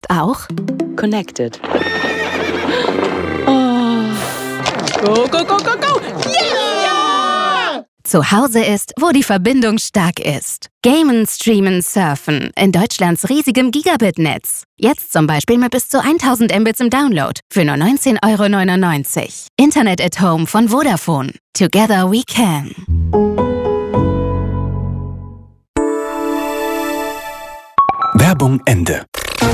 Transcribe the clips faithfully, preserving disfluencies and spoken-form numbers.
Auch Connected. Go, go, go, go, go! Yeah! zu Hause ist, wo die Verbindung stark ist. Gamen, streamen, surfen in Deutschlands riesigem Gigabit-Netz. Jetzt zum Beispiel mit bis zu tausend Mbits im Download für nur neunzehn Euro neunundneunzig. Internet at Home von Vodafone. Together we can. Werbung Ende.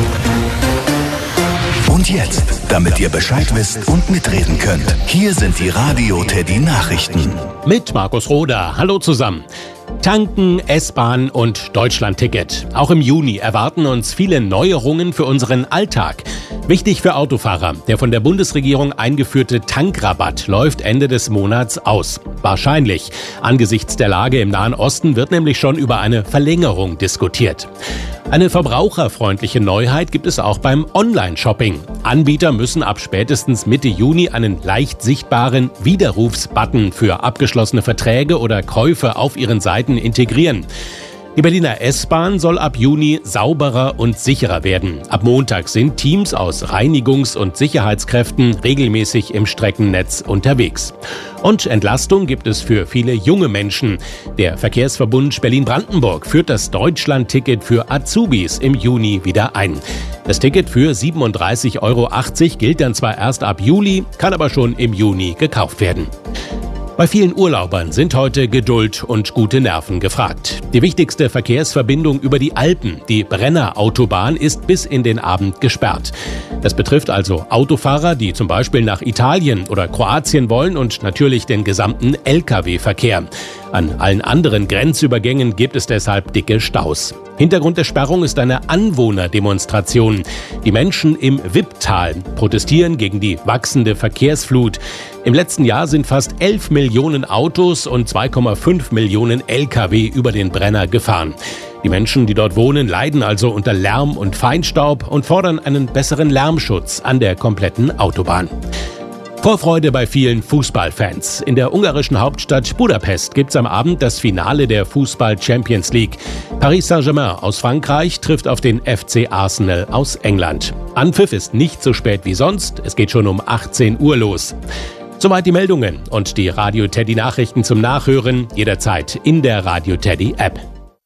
Und jetzt, damit ihr Bescheid wisst und mitreden könnt, hier sind die Radio Teddy Nachrichten. Mit Markus Roder. Hallo zusammen. Tanken, S-Bahn und Deutschlandticket. Auch im Juni erwarten uns viele Neuerungen für unseren Alltag. Wichtig für Autofahrer: Der von der Bundesregierung eingeführte Tankrabatt läuft Ende des Monats aus. Wahrscheinlich. Angesichts der Lage im Nahen Osten wird nämlich schon über eine Verlängerung diskutiert. Eine verbraucherfreundliche Neuheit gibt es auch beim Online-Shopping. Anbieter müssen ab spätestens Mitte Juni einen leicht sichtbaren Widerrufsbutton für abgeschlossene Verträge oder Käufe auf ihren Seiten integrieren. Die Berliner S-Bahn soll ab Juni sauberer und sicherer werden. Ab Montag sind Teams aus Reinigungs- und Sicherheitskräften regelmäßig im Streckennetz unterwegs. Und Entlastung gibt es für viele junge Menschen. Der Verkehrsverbund Berlin-Brandenburg führt das Deutschland-Ticket für Azubis im Juni wieder ein. Das Ticket für siebenunddreißig Euro achtzig gilt dann zwar erst ab Juli, kann aber schon im Juni gekauft werden. Bei vielen Urlaubern sind heute Geduld und gute Nerven gefragt. Die wichtigste Verkehrsverbindung über die Alpen, die Brenner-Autobahn, ist bis in den Abend gesperrt. Das betrifft also Autofahrer, die zum Beispiel nach Italien oder Kroatien wollen, und natürlich den gesamten L K W-Verkehr. An allen anderen Grenzübergängen gibt es deshalb dicke Staus. Hintergrund der Sperrung ist eine Anwohnerdemonstration. Die Menschen im Wipptal protestieren gegen die wachsende Verkehrsflut. Im letzten Jahr sind fast elf Millionen Autos und zwei Komma fünf Millionen L K W über den Brenner gefahren. Die Menschen, die dort wohnen, leiden also unter Lärm und Feinstaub und fordern einen besseren Lärmschutz an der kompletten Autobahn. Vorfreude bei vielen Fußballfans. In der ungarischen Hauptstadt Budapest gibt's am Abend das Finale der Fußball-Champions League. Paris Saint-Germain aus Frankreich trifft auf den F C Arsenal aus England. Anpfiff ist nicht so spät wie sonst. Es geht schon um achtzehn Uhr los. Soweit die Meldungen und die Radio Teddy Nachrichten zum Nachhören jederzeit in der Radio Teddy App.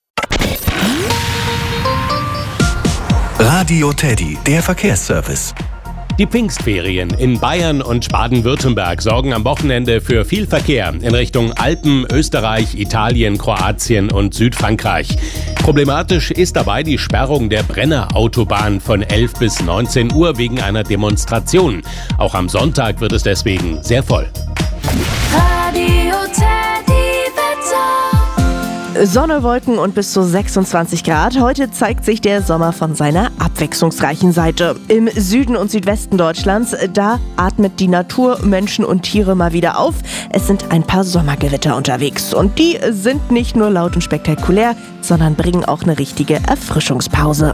Radio Teddy, der Verkehrsservice. Die Pfingstferien in Bayern und Baden-Württemberg sorgen am Wochenende für viel Verkehr in Richtung Alpen, Österreich, Italien, Kroatien und Südfrankreich. Problematisch ist dabei die Sperrung der Brenner-Autobahn von elf bis neunzehn Uhr wegen einer Demonstration. Auch am Sonntag wird es deswegen sehr voll. Radio Teddy Wetter. Sonne, Wolken und bis zu sechsundzwanzig Grad. Heute zeigt sich der Sommer von seiner abwechslungsreichen Seite. Im Süden und Südwesten Deutschlands, da atmet die Natur, Menschen und Tiere mal wieder auf. Es sind ein paar Sommergewitter unterwegs. Und die sind nicht nur laut und spektakulär, sondern bringen auch eine richtige Erfrischungspause.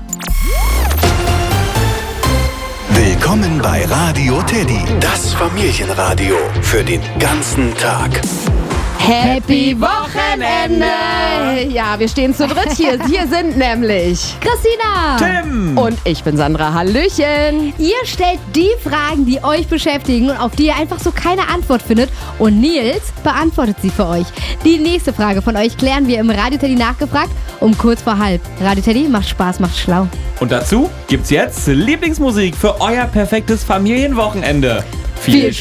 Willkommen bei Radio Teddy, das Familienradio für den ganzen Tag. Happy Wochenende! Ja, wir stehen zu dritt hier. Hier sind nämlich Christina, Tim und ich bin Sandra. Hallöchen! Ihr stellt die Fragen, die euch beschäftigen und auf die ihr einfach so keine Antwort findet. Und Nils beantwortet sie für euch. Die nächste Frage von euch klären wir im Radio Teddy nachgefragt um kurz vor halb. Radio Teddy macht Spaß, macht schlau. Und dazu gibt's jetzt Lieblingsmusik für euer perfektes Familienwochenende. Viel